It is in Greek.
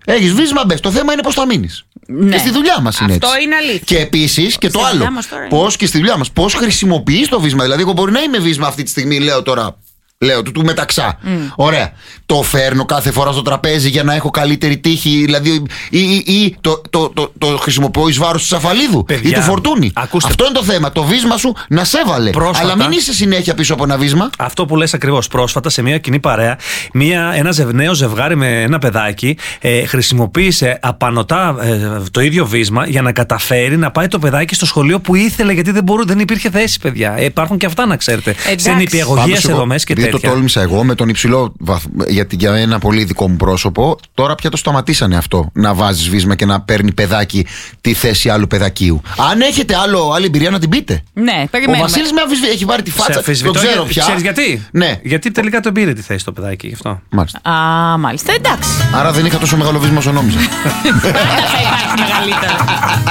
Έχεις βίσμα, μπες. Το θέμα είναι πώς θα μείνεις. Ναι. Και στη δουλειά μας είναι αυτό έτσι. είναι αλήθεια. Και επίσης και το άλλο. Πώς και στη δουλειά μας. Πώς χρησιμοποιείς το βίσμα. Δηλαδή, εγώ μπορεί να είμαι βίσμα αυτή τη στιγμή, λέω τώρα. Λέω του μεταξά. Ωραία. Το φέρνω κάθε φορά στο τραπέζι για να έχω καλύτερη τύχη. Δηλαδή, ή το χρησιμοποιώ εις βάρος του Σαφαλίδου ή του Φορτούνη. Ακούστε. Αυτό είναι το θέμα. Το βίσμα σου να σε έβαλε. Πρόσφατα, αλλά μην είσαι συνέχεια πίσω από ένα βίσμα. Αυτό που λες ακριβώς. Πρόσφατα σε μια κοινή παρέα, ένα νέο ζευγάρι με ένα παιδάκι χρησιμοποίησε απανωτά το ίδιο βίσμα για να καταφέρει να πάει το παιδάκι στο σχολείο που ήθελε, γιατί δεν υπήρχε θέση, παιδιά. Υπάρχουν και αυτά, να ξέρετε. Σε νηπιαγωγεία, σε δομές και τέτοια. Το τόλμησα εγώ με τον υψηλό βαθμό, γιατί για ένα πολύ δικό μου πρόσωπο, τώρα πια το σταματήσανε αυτό. Να βάζεις βίσμα και να παίρνει παιδάκι τη θέση άλλου παιδακίου. Αν έχετε άλλη εμπειρία, να την πείτε. Ναι, περιμένουμε. Ο Βασίλης έχει πάρει τη φάτσα. Το ξέρω πια. Ξέρεις γιατί? Ναι. Γιατί τελικά τον πήρε τη θέση το παιδάκι γι' αυτό. Μάλιστα. Μάλιστα, εντάξει. Άρα δεν είχα τόσο μεγάλο βίσμα όσο νόμιζα. Θα υπάρχει μεγαλύτερο.